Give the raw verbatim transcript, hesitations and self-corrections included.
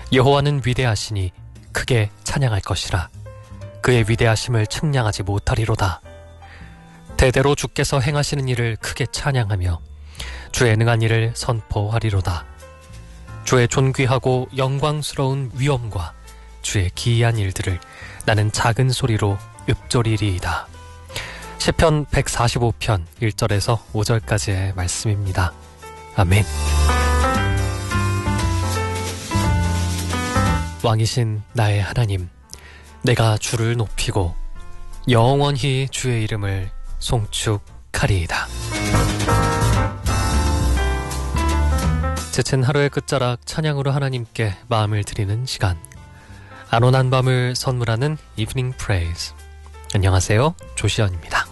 여호와는 위대하시니 크게 찬양할 것이라. 그의 위대하심을 측량하지 못하리로다. 대대로 주께서 행하시는 일을 크게 찬양하며 주의 능한 일을 선포하리로다. 주의 존귀하고 영광스러운 위엄과 주의 기이한 일들을 나는 작은 소리로 읊조리리이다. 시편 백사십오 편 일 절에서 오 절까지의 말씀입니다. 아멘. 왕이신 나의 하나님, 내가 주를 높이고 영원히 주의 이름을 송축하리이다. 지친 하루의 끝자락 찬양으로 하나님께 마음을 드리는 시간, 안온한 밤을 선물하는 이브닝 프레이즈. 안녕하세요, 조시연입니다.